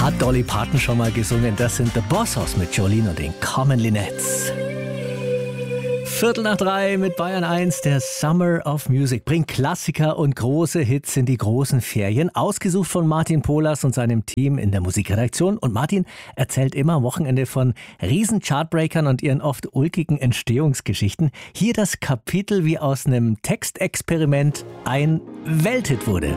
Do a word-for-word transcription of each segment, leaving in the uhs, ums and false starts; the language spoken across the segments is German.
Hat Dolly Parton schon mal gesungen. Das sind The Bossos mit Jolene und den Common Linnets. Viertel nach drei mit Bayern eins, der Summer of Music bringt Klassiker und große Hits in die großen Ferien, ausgesucht von Martin Polas und seinem Team in der Musikredaktion. Und Martin erzählt immer am Wochenende von riesen Chartbreakern und ihren oft ulkigen Entstehungsgeschichten. Hier das Kapitel, wie aus einem Textexperiment ein Welthit wurde.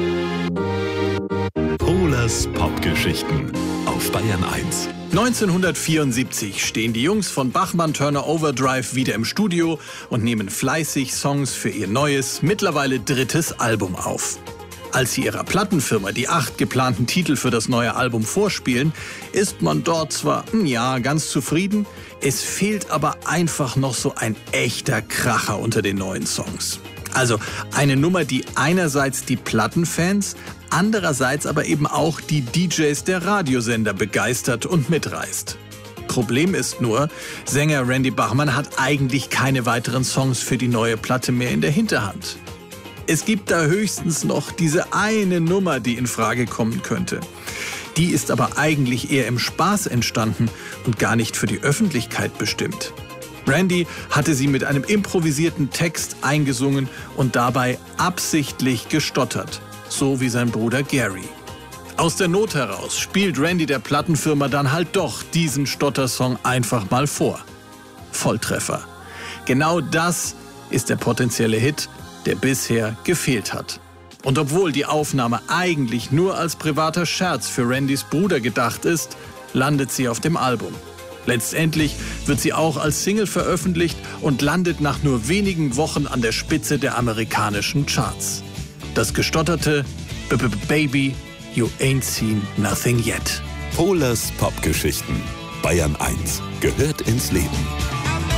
Polas Popgeschichten auf Bayern eins. neunzehnhundertvierundsiebzig stehen die Jungs von Bachmann Turner Overdrive wieder im Studio und nehmen fleißig Songs für ihr neues, mittlerweile drittes Album auf. Als sie ihrer Plattenfirma die acht geplanten Titel für das neue Album vorspielen, ist man dort zwar, ja, ganz zufrieden, es fehlt aber einfach noch so ein echter Kracher unter den neuen Songs. Also eine Nummer, die einerseits die Plattenfans, andererseits aber eben auch die D Js der Radiosender begeistert und mitreißt. Problem ist nur, Sänger Randy Bachman hat eigentlich keine weiteren Songs für die neue Platte mehr in der Hinterhand. Es gibt da höchstens noch diese eine Nummer, die in Frage kommen könnte. Die ist aber eigentlich eher im Spaß entstanden und gar nicht für die Öffentlichkeit bestimmt. Randy hatte sie mit einem improvisierten Text eingesungen und dabei absichtlich gestottert, so wie sein Bruder Gary. Aus der Not heraus spielt Randy der Plattenfirma dann halt doch diesen Stottersong einfach mal vor. Volltreffer. Genau das ist der potenzielle Hit, der bisher gefehlt hat. Und obwohl die Aufnahme eigentlich nur als privater Scherz für Randys Bruder gedacht ist, landet sie auf dem Album. Letztendlich wird sie auch als Single veröffentlicht und landet nach nur wenigen Wochen an der Spitze der amerikanischen Charts. Das gestotterte B-B-Baby, you ain't seen nothing yet. Polas Popgeschichten. Bayern eins gehört ins Leben.